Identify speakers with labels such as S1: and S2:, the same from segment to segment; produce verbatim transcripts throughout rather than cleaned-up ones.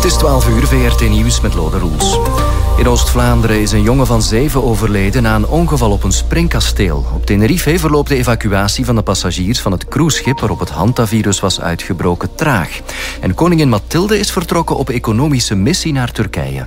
S1: is twaalf uur, V R T Nieuws met Lode Roels. In Oost-Vlaanderen is een jongen van zeven overleden na een ongeval op een springkasteel. Op Tenerife verloopt de evacuatie van de passagiers van het cruiseschip waarop het hantavirus was uitgebroken traag. En koningin Mathilde is vertrokken op economische missie naar Turkije.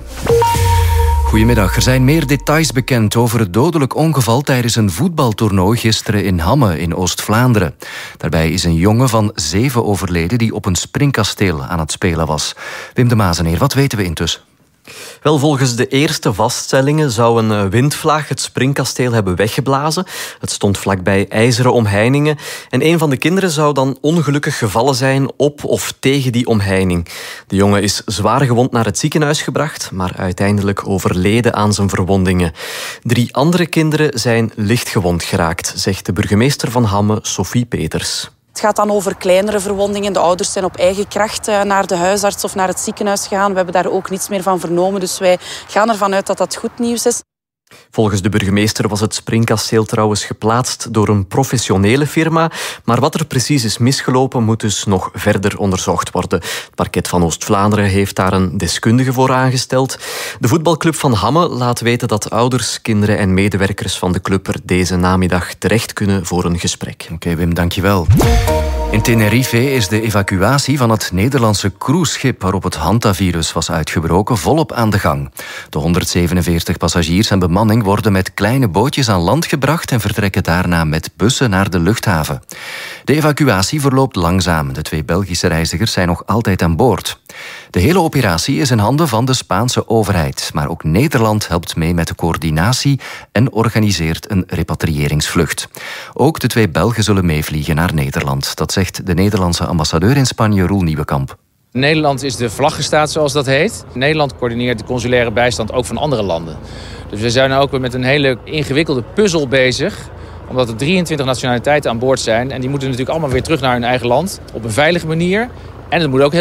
S1: Goedemiddag. Er zijn meer details bekend over het dodelijk ongeval tijdens een voetbaltoernooi gisteren in Hamme in Oost-Vlaanderen. Daarbij is een jongen van zeven overleden die op een springkasteel aan het spelen was. Wim de Mazeneer, wat weten we intussen?
S2: Wel, volgens de eerste vaststellingen zou een windvlaag het springkasteel hebben weggeblazen. Het stond vlakbij ijzeren omheiningen. En een van de kinderen zou dan ongelukkig gevallen zijn op of tegen die omheining. De jongen is zwaar gewond naar het ziekenhuis gebracht, maar uiteindelijk overleden aan zijn verwondingen. Drie andere kinderen zijn licht gewond geraakt, zegt de burgemeester van Hamme, Sophie Peters.
S3: Het gaat dan over kleinere verwondingen. De ouders zijn op eigen kracht naar de huisarts of naar het ziekenhuis gegaan. We hebben daar ook niets meer van vernomen, dus wij gaan ervan uit dat dat goed nieuws is.
S2: Volgens de burgemeester was het springkasteel trouwens geplaatst door een professionele firma. Maar wat er precies is misgelopen moet dus nog verder onderzocht worden. Het parket van Oost-Vlaanderen heeft daar een deskundige voor aangesteld. De voetbalclub van Hamme laat weten dat ouders, kinderen en medewerkers van de club er deze namiddag terecht kunnen voor een gesprek.
S1: Oké, okay, Wim, dankjewel. In Tenerife is de evacuatie van het Nederlandse cruiseschip waarop het hantavirus was uitgebroken volop aan de gang. De honderdzevenenveertig passagiers en bemanning worden met kleine bootjes aan land gebracht en vertrekken daarna met bussen naar de luchthaven. De evacuatie verloopt langzaam. De twee Belgische reizigers zijn nog altijd aan boord. De hele operatie is in handen van de Spaanse overheid, maar ook Nederland helpt mee met de coördinatie en organiseert een repatriëringsvlucht. Ook de twee Belgen zullen meevliegen naar Nederland. Dat zegt de Nederlandse ambassadeur in Spanje, Roel Nieuwenkamp.
S4: Nederland is de vlaggenstaat, zoals dat heet. Nederland coördineert de consulaire bijstand ook van andere landen. Dus we zijn ook met een hele ingewikkelde puzzel bezig, omdat er drieëntwintig nationaliteiten aan boord zijn en die moeten natuurlijk allemaal weer terug naar hun eigen land op een veilige manier. En het moet ook heel